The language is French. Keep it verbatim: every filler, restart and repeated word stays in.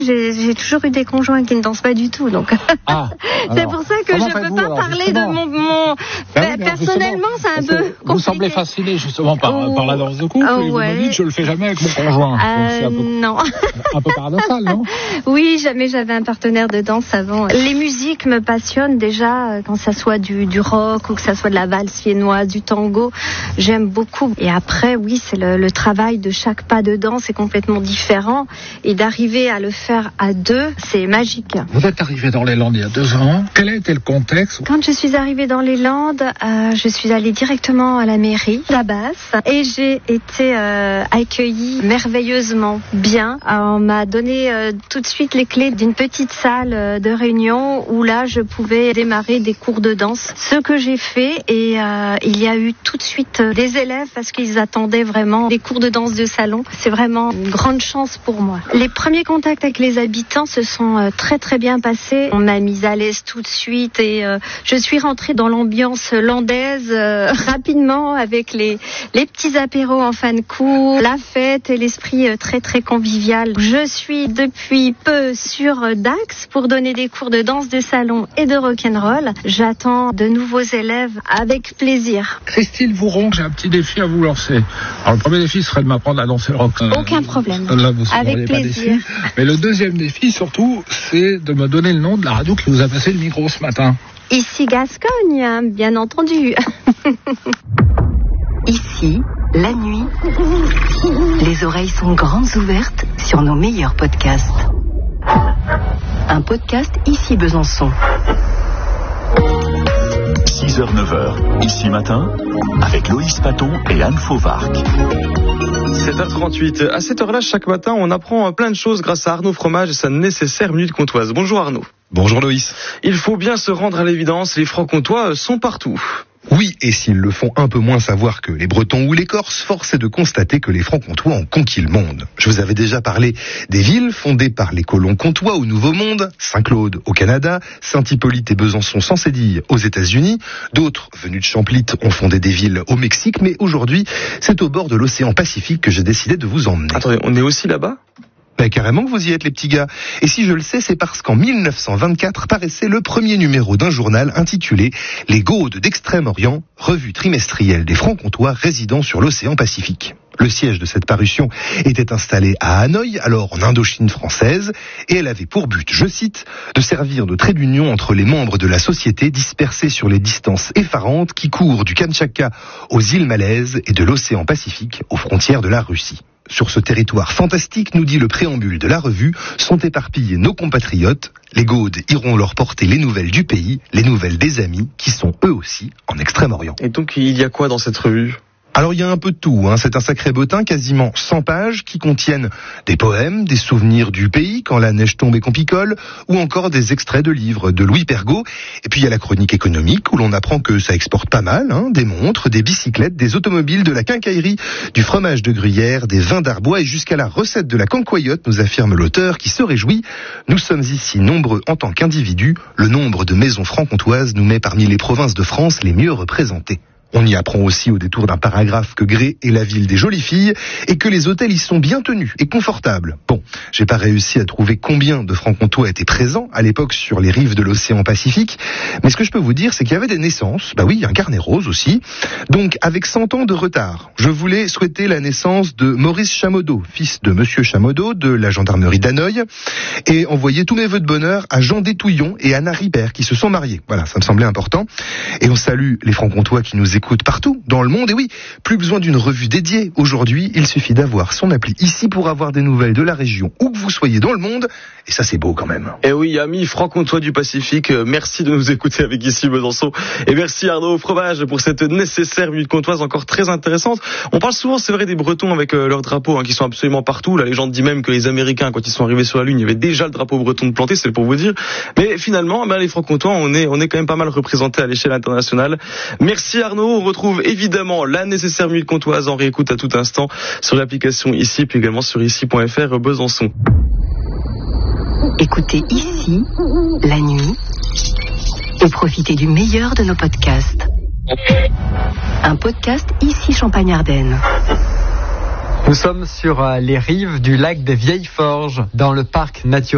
J'ai, j'ai toujours eu des conjoints qui ne dansent pas du tout, donc ah, c'est pour ça que je ne peux pas alors, parler justement. de mon... mon... Ben oui, personnellement, c'est un peu compliqué. Vous semblez fasciné justement par, oh, par la danse de couple, oh, et vous ouais. me dites je le fais jamais avec mon conjoint. Euh, c'est un peu, non. un peu paradoxal, non? Oui, mais j'avais un partenaire de danse avant. Les musiques me passionnent déjà, quand ça soit du, du rock ou que ça soit de la valse viennoise, du tango, j'aime beaucoup. Et après, oui, c'est le, le travail de chaque pas de danse est complètement différent, et d'arriver à le faire à deux, c'est magique. Vous êtes arrivé dans les Landes il y a deux ans. Quel a été le contexte? Quand je suis arrivée dans les Landes, euh, je suis allée directement à la mairie, la Basse, et j'ai été euh, accueillie merveilleusement bien. Alors, on m'a donné euh, tout de suite les clés d'une petite salle euh, de réunion où là, je pouvais démarrer des cours de danse. Ce que j'ai fait, et euh, il y a eu tout de suite euh, des élèves parce qu'ils attendaient vraiment des cours de danse de salon. C'est vraiment une grande chance pour moi. Les premiers contacts avec les habitants se sont euh, très très bien passés. On m'a mise à l'aise tout de suite et euh, je suis rentrée dans l'ambiance landaise euh, rapidement avec les, les petits apéros en fin de cours, la fête et l'esprit euh, très très convivial. Je suis depuis peu sur euh, Dax pour donner des cours de danse de salon et de rock'n'roll. J'attends de nouveaux élèves avec plaisir. Christine Vouron, j'ai un petit défi à vous lancer. Alors le premier défi serait de m'apprendre à danser le rock. Aucun problème. Là, vous avec plaisir. Mais le deuxième défi, surtout, c'est de me donner le nom de la radio qui vous a passé le micro ce matin. Ici Gascogne, bien entendu. Ici, la nuit, les oreilles sont grandes ouvertes sur nos meilleurs podcasts. Un podcast Ici Besançon. six heures neuf heures, Ici Matin, avec Loïs Paton et Anne Fauvarc. sept heures trente-huit. À cette heure-là, chaque matin, on apprend plein de choses grâce à Arnaud Fromage et sa nécessaire minute comtoise. Bonjour Arnaud. Bonjour Loïs. Il faut bien se rendre à l'évidence, les francs-comtois sont partout. Oui, et s'ils le font un peu moins savoir que les Bretons ou les Corses, force est de constater que les Francs-Comtois ont conquis le monde. Je vous avais déjà parlé des villes fondées par les colons comtois au Nouveau Monde, Saint-Claude au Canada, Saint-Hippolyte et Besançon sans cédille aux États-Unis. D'autres, venus de Champlitte, ont fondé des villes au Mexique, mais aujourd'hui, c'est au bord de l'océan Pacifique que j'ai décidé de vous emmener. Attendez, on est aussi là-bas ? Ben, carrément que vous y êtes les petits gars. Et si je le sais, c'est parce qu'en mille neuf cent vingt-quatre paraissait le premier numéro d'un journal intitulé « Les Gaudes d'Extrême-Orient, revue trimestrielle des Francs-Comtois résidant sur l'océan Pacifique ». Le siège de cette parution était installé à Hanoï, alors en Indochine française, et elle avait pour but, je cite, de servir de trait d'union entre les membres de la société dispersés sur les distances effarantes qui courent du Kamtchatka aux îles Malaises et de l'océan Pacifique aux frontières de la Russie. Sur ce territoire fantastique, nous dit le préambule de la revue, sont éparpillés nos compatriotes. Les Gaudes iront leur porter les nouvelles du pays, les nouvelles des amis, qui sont eux aussi en Extrême-Orient. Et donc, il y a quoi dans cette revue ? Alors il y a un peu de tout, hein. C'est un sacré bottin, quasiment cent pages, qui contiennent des poèmes, des souvenirs du pays, quand la neige tombe et qu'on picole, ou encore des extraits de livres de Louis Pergaud. Et puis il y a la chronique économique, où l'on apprend que ça exporte pas mal, hein, des montres, des bicyclettes, des automobiles, de la quincaillerie, du fromage de gruyère, des vins d'Arbois, et jusqu'à la recette de la cancoyote, nous affirme l'auteur, qui se réjouit. Nous sommes ici nombreux en tant qu'individus, le nombre de maisons franc-comtoises nous met parmi les provinces de France les mieux représentées. On y apprend aussi au détour d'un paragraphe que Gré est la ville des jolies filles et que les hôtels y sont bien tenus et confortables. Bon, j'ai pas réussi à trouver combien de francs-comtois étaient présents à l'époque sur les rives de l'océan Pacifique, mais ce que je peux vous dire, c'est qu'il y avait des naissances, bah oui, il y a un carnet rose aussi. Donc, avec cent ans de retard, je voulais souhaiter la naissance de Maurice Chamodeau, fils de Monsieur Chamodeau de la gendarmerie d'Hanoï, et envoyer tous mes vœux de bonheur à Jean Détouillon et Anna Ribert qui se sont mariés. Voilà, ça me semblait important. Et on salue les francs-comtois qui nous écoutent écoute partout dans le monde. Et oui, plus besoin d'une revue dédiée. Aujourd'hui, il suffit d'avoir son appli ici pour avoir des nouvelles de la région où que vous soyez dans le monde. Et ça, c'est beau quand même. Et oui, amis francs-comtois du Pacifique, merci de nous écouter avec Ici Besançon. Et merci Arnaud Fromage pour cette nécessaire minute comtoise encore très intéressante. On parle souvent, c'est vrai, des Bretons avec euh, leur drapeau hein, qui sont absolument partout. La légende dit même que les Américains, quand ils sont arrivés sur la Lune, il y avait déjà le drapeau breton de planté, c'est pour vous dire. Mais finalement, ben, les francs-comtois, on est, on est quand même pas mal représentés à l'échelle internationale. Merci Arnaud. On retrouve évidemment la nécessaire minute comtoise en réécoute à tout instant sur l'application Ici, puis également sur ici point f r Besançon. Écoutez Ici, la nuit, et profitez du meilleur de nos podcasts. Un podcast Ici Champagne-Ardenne. Nous sommes sur les rives du lac des Vieilles Forges, dans le parc naturel.